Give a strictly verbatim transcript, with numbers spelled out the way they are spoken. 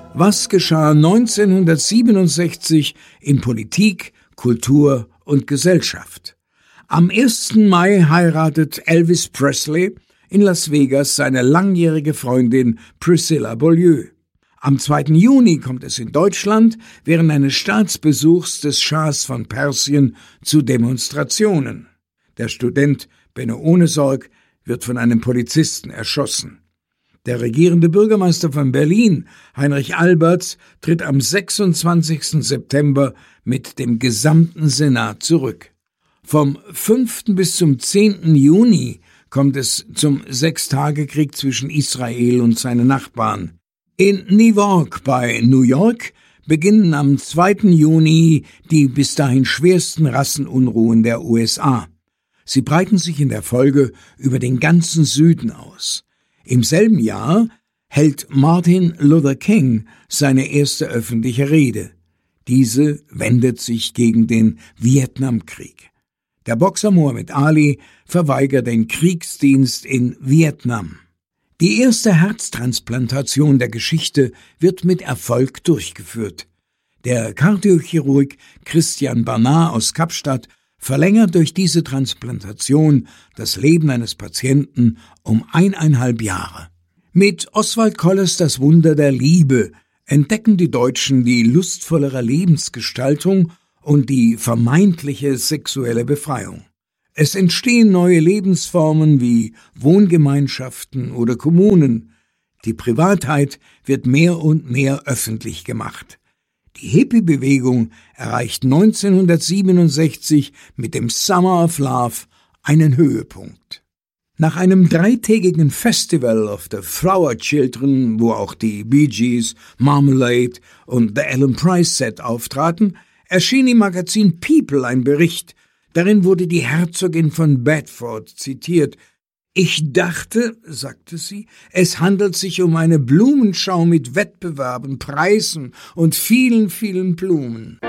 Was geschah neunzehnhundertsiebenundsechzig in Politik, Kultur und Gesellschaft? Am ersten Mai heiratet Elvis Presley in Las Vegas seine langjährige Freundin Priscilla Beaulieu. Am zweiten Juni kommt es in Deutschland während eines Staatsbesuchs des Schahs von Persien zu Demonstrationen. Der Student Benno Ohnesorg wird von einem Polizisten erschossen. Der regierende Bürgermeister von Berlin, Heinrich Alberts, tritt am sechsundzwanzigsten September mit dem gesamten Senat zurück. Vom fünften bis zum zehnten Juni kommt es zum Sechstagekrieg zwischen Israel und seinen Nachbarn. In Newark bei New York beginnen am zweiten Juni die bis dahin schwersten Rassenunruhen der U S A. Sie breiten sich in der Folge über den ganzen Süden aus. Im selben Jahr hält Martin Luther King seine erste öffentliche Rede. Diese wendet sich gegen den Vietnamkrieg. Der Boxer Muhammad Ali verweigert den Kriegsdienst in Vietnam. Die erste Herztransplantation der Geschichte wird mit Erfolg durchgeführt. Der Kardiochirurg Christian Barnard aus Kapstadt verlängert durch diese Transplantation das Leben eines Patienten um eineinhalb Jahre. Mit Oswald Kollers Das Wunder der Liebe entdecken die Deutschen die lustvollere Lebensgestaltung und die vermeintliche sexuelle Befreiung. Es entstehen neue Lebensformen wie Wohngemeinschaften oder Kommunen. Die Privatheit wird mehr und mehr öffentlich gemacht. Die Hippie-Bewegung erreicht neunzehnhundertsiebenundsechzig mit dem Summer of Love einen Höhepunkt. Nach einem dreitägigen Festival of the Flower Children, wo auch die Bee Gees, Marmalade und The Ellen Price Set auftraten, erschien im Magazin People ein Bericht. Darin wurde die Herzogin von Bedford zitiert. »Ich dachte«, sagte sie, »es handelt sich um eine Blumenschau mit Wettbewerben, Preisen und vielen, vielen Blumen.«